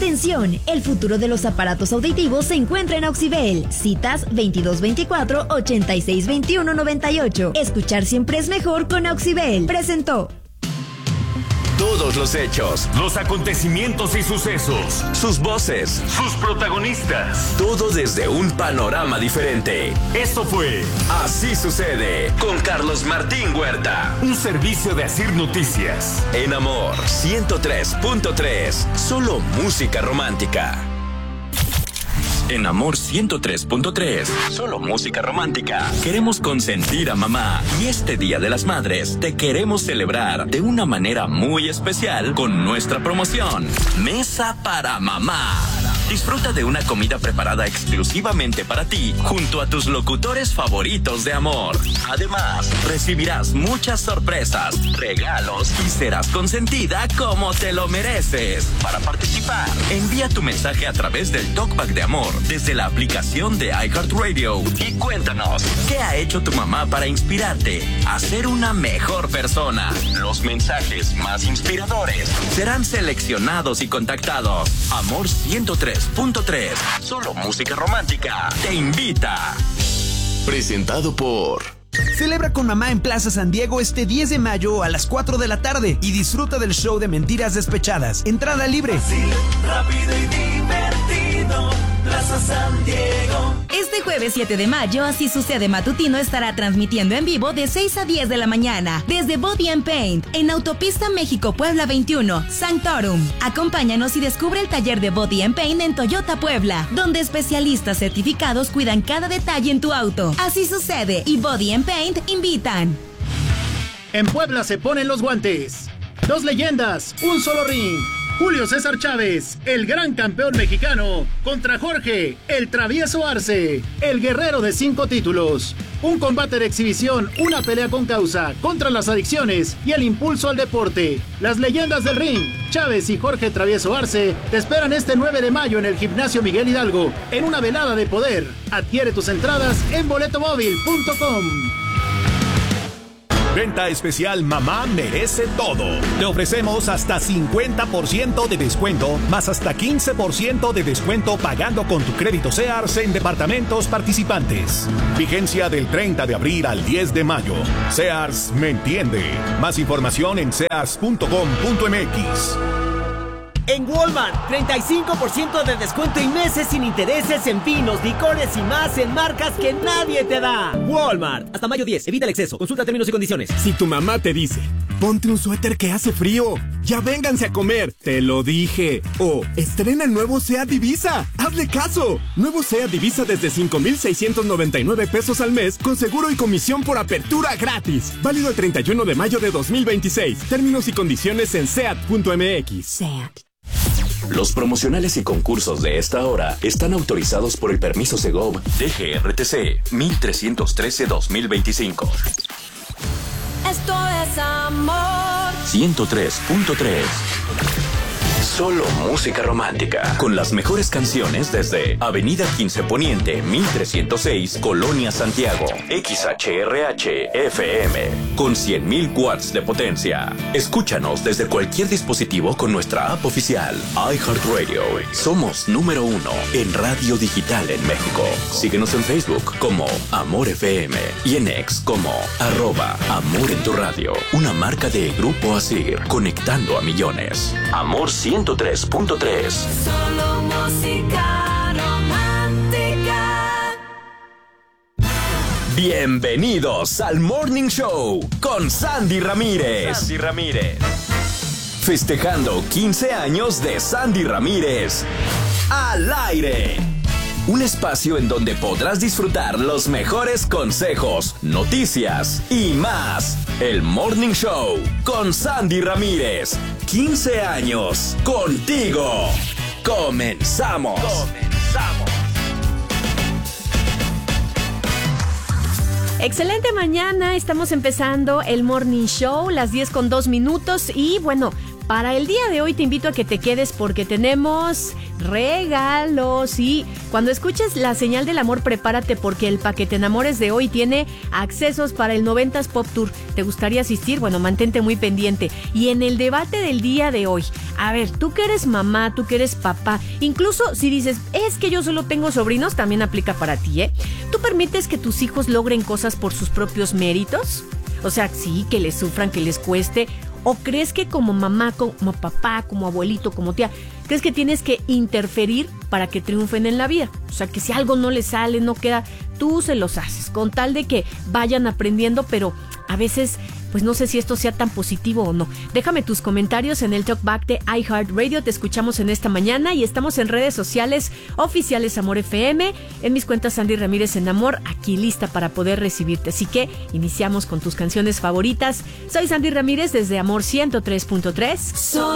Atención, el futuro de los aparatos auditivos se encuentra en Auxibel. Citas 2224-862198. Escuchar siempre es mejor con Auxibel. Presentó. Todos los hechos, los acontecimientos y sucesos, sus voces, sus protagonistas, todo desde un panorama diferente. Esto fue Así Sucede con Carlos Martín Huerta, un servicio de Asir Noticias. En Amor 103.3, solo música romántica. En Amor 103.3, solo música romántica. Queremos consentir a mamá y este Día de las Madres te queremos celebrar de una manera muy especial con nuestra promoción Mesa para Mamá. Disfruta de una comida preparada exclusivamente para ti, junto a tus locutores favoritos de Amor. Además, recibirás muchas sorpresas, regalos y serás consentida como te lo mereces. Para participar, envía tu mensaje a través del Talkback de Amor desde la aplicación de iHeartRadio y cuéntanos qué ha hecho tu mamá para inspirarte a ser una mejor persona. Los mensajes más inspiradores serán seleccionados y contactados. Amor 103.3, solo música romántica, te invita. Presentado por... Celebra con mamá en Plaza San Diego este 10 de mayo a las 4 de la tarde y disfruta del show de Mentiras Despechadas. Entrada libre. Fácil, rápido y divertido. Plaza San Diego. Este jueves 7 de mayo, Así Sucede Matutino estará transmitiendo en vivo de 6 a 10 de la mañana desde Body and Paint en Autopista México-Puebla 21, Sanctorum. Acompáñanos y descubre el taller de Body and Paint en Toyota Puebla, donde especialistas certificados cuidan cada detalle en tu auto. Así Sucede y Body and Paint invitan. En Puebla se ponen los guantes. 2 leyendas, un solo ring. Julio César Chávez, el gran campeón mexicano, contra Jorge, el travieso Arce, el guerrero de 5 títulos. Un combate de exhibición, una pelea con causa, contra las adicciones y el impulso al deporte. Las leyendas del ring, Chávez y Jorge Travieso Arce, te esperan este 9 de mayo en el Gimnasio Miguel Hidalgo, en una velada de poder. Adquiere tus entradas en boletomóvil.com. Venta especial Mamá Merece Todo. Te ofrecemos hasta 50% de descuento, más hasta 15% de descuento pagando con tu crédito Sears en departamentos participantes. Vigencia del 30 de abril al 10 de mayo. Sears me entiende. Más información en sears.com.mx. En Walmart, 35% de descuento y meses sin intereses en vinos, licores y más en marcas que nadie te da. Walmart, hasta mayo 10, evita el exceso, consulta términos y condiciones. Si tu mamá te dice, ponte un suéter que hace frío, ya vénganse a comer, te lo dije. O, estrena el nuevo SEAT Divisa, hazle caso. Nuevo SEAT Divisa desde 5,699 pesos al mes, con seguro y comisión por apertura gratis. Válido el 31 de mayo de 2026. Términos y condiciones en seat.mx. SEAT. Los promocionales y concursos de esta hora están autorizados por el permiso Segov DGRTC 1313-2025. Esto es Amor 103.3. Solo música romántica, con las mejores canciones desde Avenida 15 Poniente, 1306, Colonia Santiago. XHRH FM, con 100,000 watts de potencia. Escúchanos desde cualquier dispositivo con nuestra app oficial, iHeartRadio. Somos número 1 en radio digital en México. Síguenos en Facebook como Amor FM y en X como @Amor en tu radio. Una marca de Grupo Asir, conectando a millones. Amor 103.3. Solo música romántica. Bienvenidos al Morning Show con Sandy Ramírez. Festejando 15 años de Sandy Ramírez al aire. Un espacio en donde podrás disfrutar los mejores consejos, noticias y más. El Morning Show con Sandy Ramírez. 15 años contigo. Comenzamos. Excelente mañana, estamos empezando el Morning Show, las 10:02 y bueno, Para el día de hoy te invito a que te quedes porque tenemos regalos. Y cuando escuches la señal del amor, prepárate porque el Paquete Enamores de hoy tiene accesos para el 90s Pop Tour. ¿Te gustaría asistir? Bueno, mantente muy pendiente. Y en el debate del día de hoy, a ver, tú que eres mamá, tú que eres papá, incluso si dices, es que yo solo tengo sobrinos, también aplica para ti, ¿eh? ¿Tú permites que tus hijos logren cosas por sus propios méritos? O sea, sí, que les sufran, que les cueste. ¿O crees que como mamá, como papá, como abuelito, como tía, crees que tienes que interferir para que triunfen en la vida? O sea, que si algo no les sale, no queda, tú se los haces, con tal de que vayan aprendiendo, pero a veces, pues no sé si esto sea tan positivo o no. Déjame tus comentarios en el Talkback de iHeartRadio. Te escuchamos en esta mañana y estamos en redes sociales oficiales Amor FM, en mis cuentas Sandy Ramírez en Amor, aquí lista para poder recibirte. Así que iniciamos con tus canciones favoritas. Soy Sandy Ramírez desde Amor 103.3.